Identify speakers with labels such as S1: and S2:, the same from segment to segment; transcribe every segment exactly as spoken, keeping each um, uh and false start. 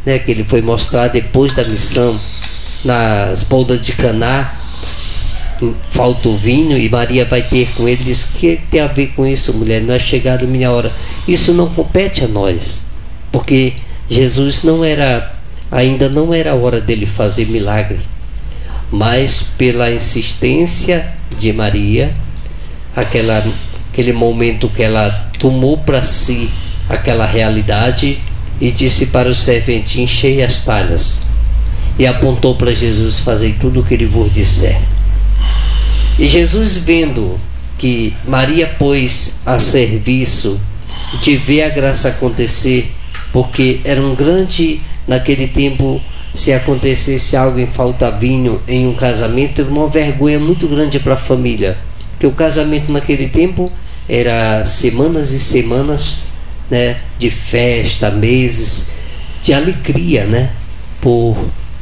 S1: né, que ele foi mostrar depois da missão nas bodas de Caná. Falta o vinho e Maria vai ter com ele. Diz: que tem a ver com isso, mulher? Não é chegada a minha hora. Isso não compete a nós, porque Jesus não era, ainda não era a hora dele fazer milagre, mas pela insistência de Maria, aquela, aquele momento que ela tomou para si aquela realidade e disse para o servente: enchei as talhas, e apontou para Jesus: fazei tudo o que ele vos disser. E Jesus, vendo que Maria pôs a serviço de ver a graça acontecer, porque era um grande, naquele tempo, se acontecesse algo em falta vinho em um casamento, era uma vergonha muito grande para a família, porque o casamento naquele tempo era semanas e semanas, né, de festa, meses de alegria, né, por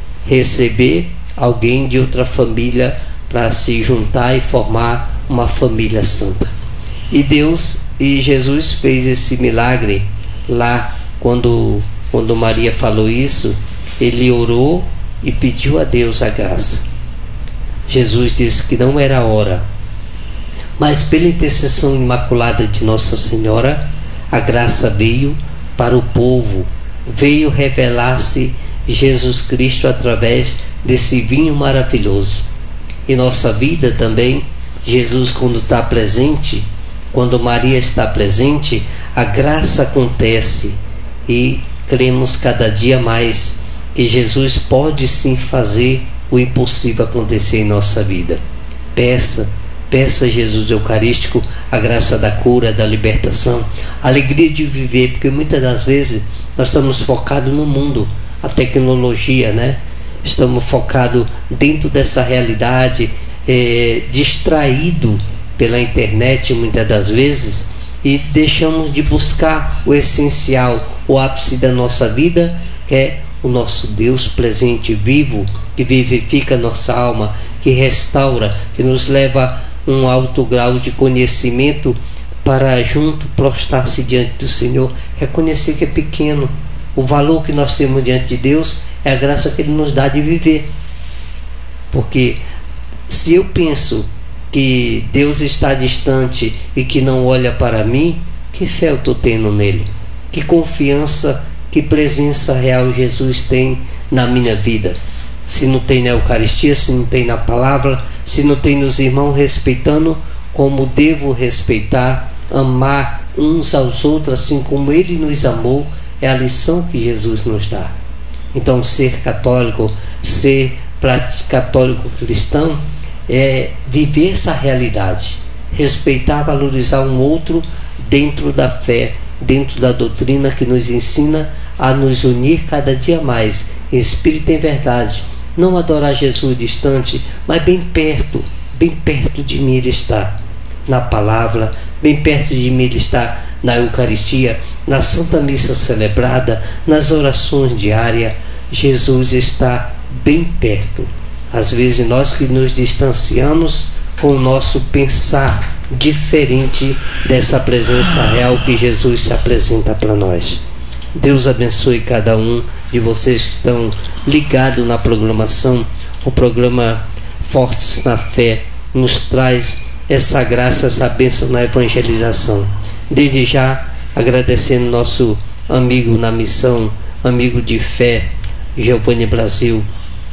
S1: receber alguém de outra família para se juntar e formar uma família santa. E Deus e Jesus fez esse milagre lá. Quando, quando Maria falou isso, ele orou e pediu a Deus a graça. Jesus disse que não era a hora, mas pela intercessão imaculada de Nossa Senhora, a graça veio para o povo, veio revelar-se Jesus Cristo através desse vinho maravilhoso. Em nossa vida também, Jesus, quando está presente, quando Maria está presente, a graça acontece, e cremos cada dia mais que Jesus pode sim fazer o impossível acontecer em nossa vida. Peça, peça a Jesus Eucarístico a graça da cura, da libertação, a alegria de viver, porque muitas das vezes nós estamos focados no mundo, a tecnologia, né? Estamos focados dentro dessa realidade, é, distraído pela internet muitas das vezes, e deixamos de buscar o essencial, o ápice da nossa vida, que é o nosso Deus presente, vivo, que vivifica nossa alma, que restaura, que nos leva a um alto grau de conhecimento para junto prostrar-se diante do Senhor, reconhecer que é pequeno. O valor que nós temos diante de Deus é a graça que Ele nos dá de viver. Porque se eu penso que Deus está distante e que não olha para mim, que fé eu estou tendo nele? Que confiança, que presença real Jesus tem na minha vida? Se não tem na Eucaristia, se não tem na palavra, se não tem nos irmãos respeitando como devo respeitar, amar uns aos outros assim como Ele nos amou, é a lição que Jesus nos dá. Então, ser católico, ser católico cristão, é viver essa realidade, respeitar, valorizar um outro dentro da fé, dentro da doutrina que nos ensina a nos unir cada dia mais em espírito e em verdade. Não adorar Jesus distante, mas bem perto, bem perto de mim Ele está, na palavra, bem perto de mim Ele está na Eucaristia, na Santa Missa celebrada, nas orações diárias. Jesus está bem perto. Às vezes nós que nos distanciamos com o nosso pensar diferente dessa presença real que Jesus se apresenta para nós. Deus abençoe cada um de vocês que estão ligados na programação. O programa Fortes na Fé nos traz essa graça, essa bênção na evangelização. Desde já agradecendo nosso amigo na missão, amigo de fé, Giovanni Brasil,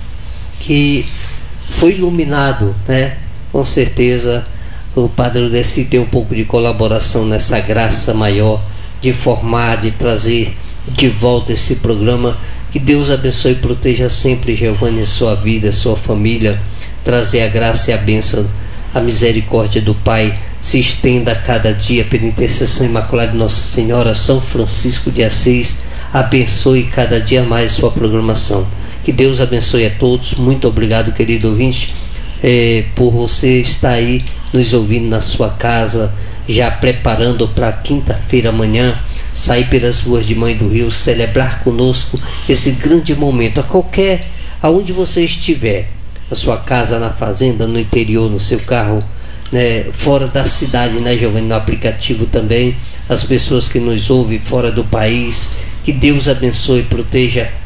S1: que foi iluminado, né? Com certeza o Padre Udeci tem um pouco de colaboração nessa graça maior de formar, de trazer de volta esse programa. Que Deus abençoe e proteja sempre Giovanni, sua vida, sua família, trazer a graça e a bênção, a misericórdia do Pai se estenda a cada dia pela intercessão imaculada de Nossa Senhora. São Francisco de Assis abençoe cada dia mais sua programação. Que Deus abençoe a todos. Muito obrigado, querido ouvinte, é, por você estar aí nos ouvindo na sua casa, já preparando para quinta-feira amanhã, sair pelas ruas de Mãe do Rio, celebrar conosco esse grande momento, a qualquer, aonde você estiver, na sua casa, na fazenda, no interior, no seu carro, né, fora da cidade, né, Giovanni, no aplicativo também, as pessoas que nos ouvem fora do país. Que Deus abençoe e proteja